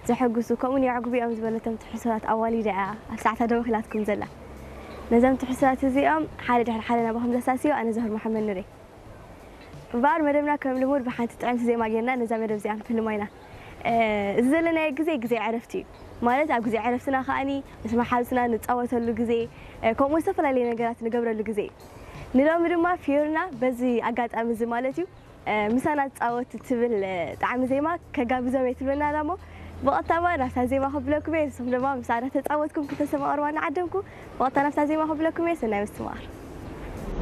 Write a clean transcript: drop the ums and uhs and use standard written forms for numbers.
زحجسو كمن يعقبي أمز بلتم تحسرات أولي دعاء ساعة دوخلاتكم زلا نزام تحسرات زيام حالنا بهم الأساسي وأنا زهر محمد نوري بعد مدامنا كم الأمور بحانت تعمل زي ما قلنا نزام مدام زي في الماينة زلنا جزء عرفتي مالت أبو جزء عرفتنا خاني اسمه حالسنا نتقوت له جزء كم مستفل علينا جرات نقبل له جزء نلام ما فيورنا بزي أقعد أمز مالتي مثلا تقوت تبل تعمل زي ما كجاب زويت لنا لامو بقطع ما نفس زي ما خبلكم بس هم لما مساعدة تقوتكم كتسمع أروانا عدمكم بقطع نفس زي ما خبلكم بس أنا مستمر